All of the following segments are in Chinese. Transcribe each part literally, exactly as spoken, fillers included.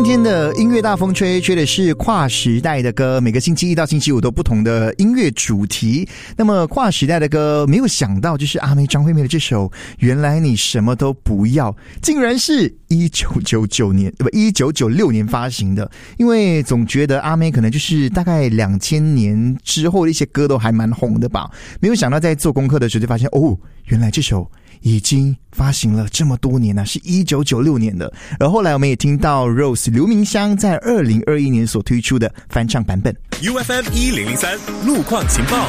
天的音乐大风吹，吹的是跨时代的歌，每个星期一到星期五都不同的音乐主题。那么跨时代的歌，没有想到就是阿妹张惠妹的这首《原来你什么都不要》，竟然是一九九九年不一九九六年发行的。因为总觉得阿妹可能就是大概两千年之后的一些歌都还蛮红的吧，没有想到在做功课的时候就发现，哦，原来这首已经发行了这么多年了，是一九九六年的。而后来我们也听到 Rose 刘明湘在二零二一年所推出的翻唱版本。 U F M 一零零三路况情报，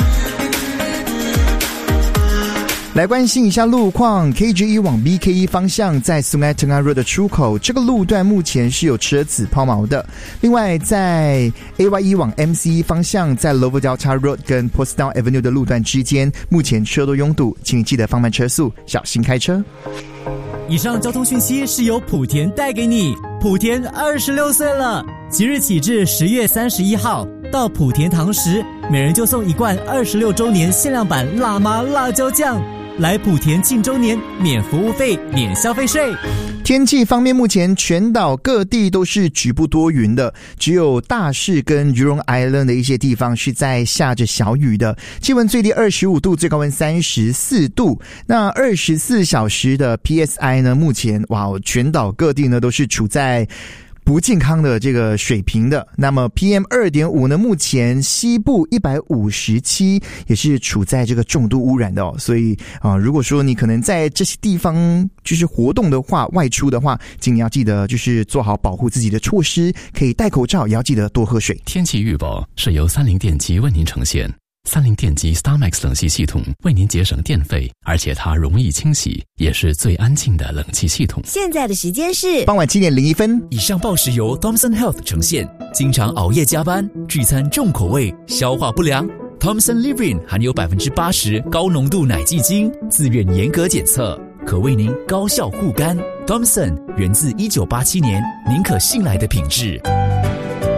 来关心一下路况。 K G 一 往 B K 一 方向在 Sungai Tengah Road 的出口，这个路段目前是有车子抛锚的。另外在 A Y 一 往 M C 一 方向在 Lower Delta Road 跟 Portsdown Avenue 的路段之间目前车多拥堵，请你记得放慢车速，小心开车。 以上交通讯息是由莆田带给你。莆田二十六岁了，即日起至十月三十一号到莆田堂食，每人就送一罐二十六周年限量版辣妈辣椒酱。来莆田庆周年，免服务费，免消费税。 天气方面，目前全岛各地都是局部多云的，只有大市跟 Jurong Island 的一些地方是在下着小雨的。气温最低二十五度，最高温三十四度。那二十四小时的 P S I 呢，目前哇，全岛各地呢都是处在不健康的这个水平的。那么 P M 二点五 呢，目前西部一百五十七也是处在这个重度污染的哦。所以啊、呃，如果说你可能在这些地方就是活动的话，外出的话，请你要记得就是做好保护自己的措施，可以戴口罩，也要记得多喝水。 天气预报是由三菱电机为您呈现。三菱电机 StarMax 冷气系统为您节省电费，而且它容易清洗，也是最安静的冷气系统。 现在的时间是傍晚七点零一分。 以上报时由 Thomson Health 呈现。经常熬夜加班，聚餐重口味，消化不良。Thomson Livrin 含有 百分之八十 高浓度奶基精，自愿严格检测，可为您高效护肝。Thomson 源自一九八七年，您可信赖的品质。